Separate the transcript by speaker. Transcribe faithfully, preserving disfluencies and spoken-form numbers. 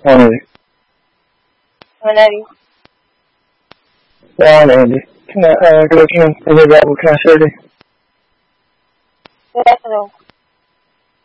Speaker 1: Morning.
Speaker 2: Morning.
Speaker 1: Ron, Andy. Can I, uh, good afternoon. Is it Robert? Can I serve you?
Speaker 2: Good afternoon.